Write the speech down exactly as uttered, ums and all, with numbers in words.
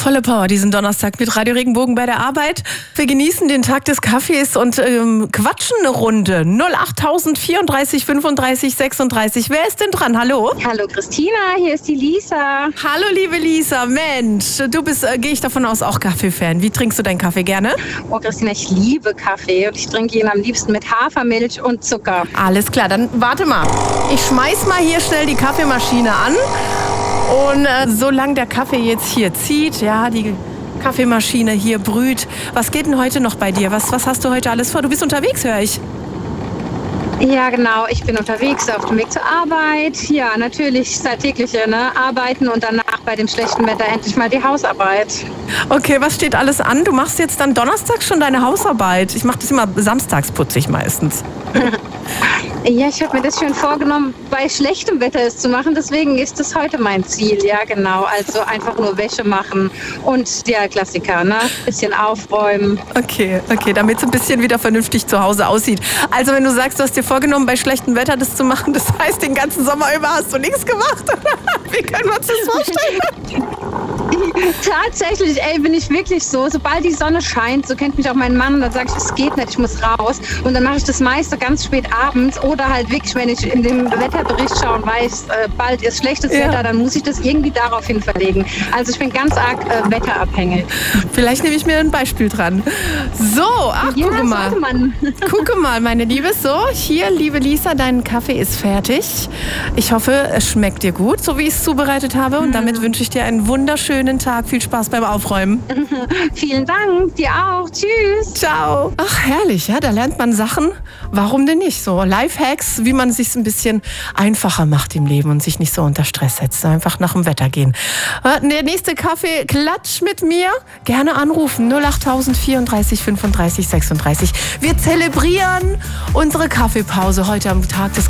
Volle Power diesen Donnerstag mit Radio Regenbogen bei der Arbeit. Wir genießen den Tag des Kaffees und ähm, quatschen eine Runde. null acht vierunddreißig, fünfunddreißig, sechsunddreißig. Wer ist denn dran? Hallo? Hallo Christina, hier ist die Lisa. Hallo liebe Lisa. Mensch, du bist, äh, gehe ich davon aus, auch Kaffee-Fan. Wie trinkst du deinen Kaffee gerne? Oh Christina, ich liebe Kaffee und ich trinke ihn am liebsten mit Hafermilch und Zucker. Alles klar, dann warte mal. Ich schmeiß mal hier schnell die Kaffeemaschine an. Und äh, solange der Kaffee jetzt hier zieht, ja, die Kaffeemaschine hier brüht. Was geht denn heute noch bei dir? Was, was hast du heute alles vor? Du bist unterwegs, höre ich. Ja, genau. Ich bin unterwegs auf dem Weg zur Arbeit. Ja, natürlich das tägliche, ne? Arbeiten und danach bei dem schlechten Wetter endlich mal die Hausarbeit. Okay, was steht alles an? Du machst jetzt dann Donnerstag schon deine Hausarbeit. Ich mache das immer samstags, putze ich meistens. Ja, ich habe mir das schon vorgenommen, bei schlechtem Wetter es zu machen. Deswegen ist das heute mein Ziel. Ja, genau. Also einfach nur Wäsche machen und der Klassiker, ne? Bisschen aufräumen. Okay, okay, damit es ein bisschen wieder vernünftig zu Hause aussieht. Also wenn du sagst, du hast dir vorgenommen, bei schlechtem Wetter das zu machen, das heißt, den ganzen Sommer über hast du nichts gemacht? Wie können wir uns das vorstellen? Tatsächlich, ey, bin ich wirklich so. Sobald die Sonne scheint, so kennt mich auch mein Mann, dann sage ich, es geht nicht, ich muss raus. Und dann mache ich das meiste ganz spät abends oder halt wirklich, wenn ich in dem Wetterbericht schaue und weiß, äh, bald ist schlechtes Ja. Wetter, dann muss ich das irgendwie daraufhin verlegen. Also ich bin ganz arg äh, wetterabhängig. Vielleicht nehme ich mir ein Beispiel dran. So, ach, Ja, gucke mal. sollte man. Gucke mal, meine Liebe. So, hier, liebe Lisa, dein Kaffee ist fertig. Ich hoffe, es schmeckt dir gut, so wie ich es zubereitet habe. Und damit wünsche ich dir einen wunderschönen Tag. Viel Spaß beim Aufräumen. Vielen Dank, dir auch. Tschüss. Ciao. Ach, herrlich, ja, da lernt man Sachen. Warum denn nicht? So Lifehacks, wie man es sich ein bisschen einfacher macht im Leben und sich nicht so unter Stress setzt. Einfach nach dem Wetter gehen. Der nächste Kaffee, Klatsch mit mir. Gerne anrufen. null acht vierunddreißig, fünfunddreißig, sechsunddreißig. Wir zelebrieren unsere Kaffeepause heute am Tag des